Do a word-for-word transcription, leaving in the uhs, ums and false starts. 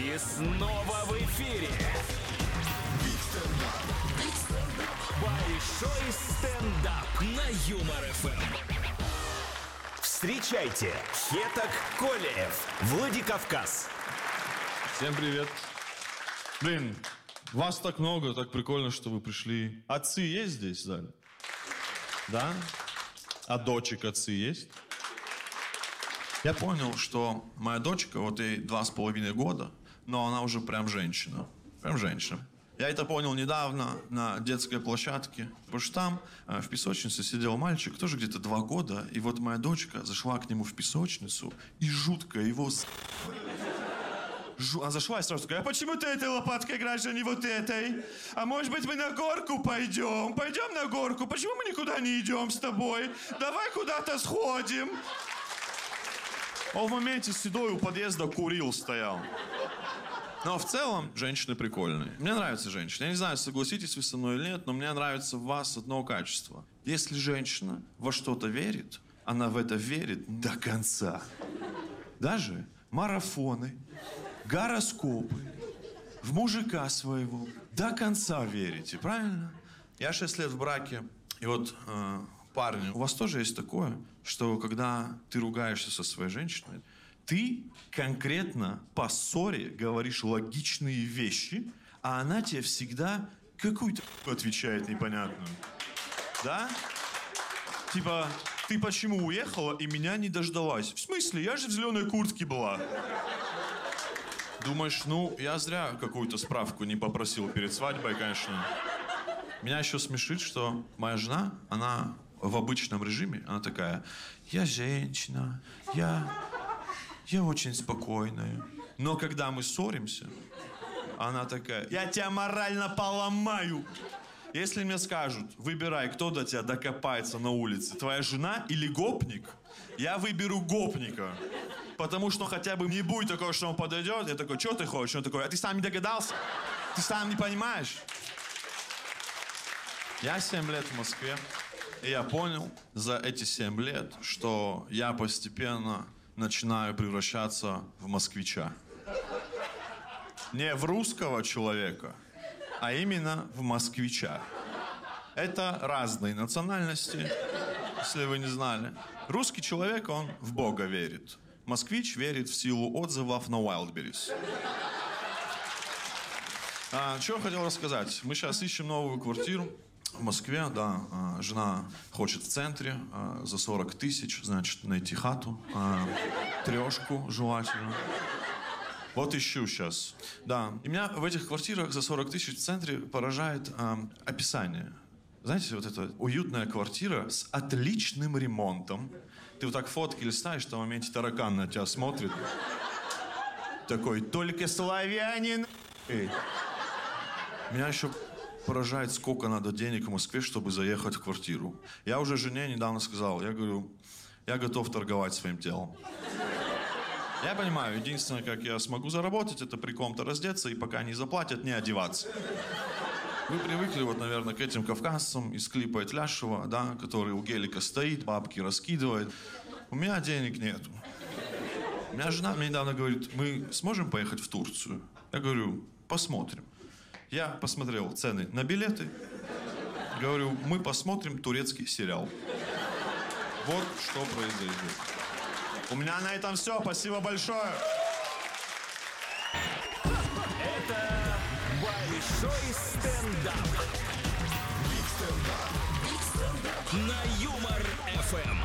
И снова в эфире большой стендап на Юмор эф эм. Встречайте, Хетак Колеев, Владикавказ. Всем привет. Блин, вас так много, так прикольно, что вы пришли. Отцы есть здесь в зале? Да? А дочек отцы есть? Я понял, что моя дочка, вот ей два с половиной года, но она уже прям женщина. Прям женщина. Я это понял недавно на детской площадке, потому что там э, в песочнице сидел мальчик, тоже где-то два года, и вот моя дочка зашла к нему в песочницу и жутко его с... Жу... Она зашла и сразу такая: а почему ты этой лопаткой играешь, а не вот этой? А может быть, мы на горку пойдем? Пойдем на горку? Почему мы никуда не идем с тобой? Давай куда-то сходим. Он в моменте седой у подъезда курил, стоял. Но в целом женщины прикольные. Мне нравятся женщины. Я не знаю, согласитесь вы со мной или нет, но мне нравится в вас одно качество. Если женщина во что-то верит, она в это верит до конца. Даже марафоны, гороскопы, в мужика своего до конца верите, правильно? Я шесть лет в браке, и вот э, парни, у вас тоже есть такое, что когда ты ругаешься со своей женщиной, ты конкретно по ссоре говоришь логичные вещи, а она тебе всегда какую-то отвечает непонятную. Да? Типа, ты почему уехала и меня не дождалась? В смысле? Я же в зеленой куртке была. Думаешь, ну, я зря какую-то справку не попросил перед свадьбой, конечно. Меня еще смешит, что моя жена, она в обычном режиме, она такая: я женщина, я... я очень спокойная. Но когда мы ссоримся, она такая: я тебя морально поломаю. Если мне скажут: выбирай, кто до тебя докопается на улице, твоя жена или гопник, я выберу гопника. Потому что хотя бы не будет такого, что он подойдет. Я такой: что ты хочешь? Он такой: а ты сам не догадался? Ты сам не понимаешь? Я семь лет в Москве, и я понял за эти семь лет, что я постепенно начинаю превращаться в москвича. Не в русского человека, а именно в москвича. Это разные национальности, если вы не знали. Русский человек, он в Бога верит. Москвич верит в силу отзывов на Wildberries. А, что я хотел рассказать? Мы сейчас ищем новую квартиру в Москве, да. А, жена хочет в центре а, за сорок тысяч, значит, найти хату. А, трешку желательно. Вот ищу сейчас. Да. И меня в этих квартирах за сорок тысяч в центре поражает а, описание. Знаете, вот эта уютная квартира с отличным ремонтом. Ты вот так фотки листаешь, в том моменте таракан на тебя смотрит. Такой: только славянин. Меня еще поражает, сколько надо денег в Москве, чтобы заехать в квартиру. Я уже жене недавно сказал, я говорю: я готов торговать своим телом. Я понимаю, единственное, как я смогу заработать, это при ком-то раздеться и пока не заплатят, не одеваться. Вы привыкли, вот, наверное, к этим кавказцам из клипа Итляшева, да, который у гелика стоит, бабки раскидывает. У меня денег нету. У меня жена мне недавно говорит: мы сможем поехать в Турцию? Я говорю: посмотрим. Я посмотрел цены на билеты. Говорю: мы посмотрим турецкий сериал. Вот что произойдет. У меня на этом все. Спасибо большое. Это большой стендап. На Юмор эф эм.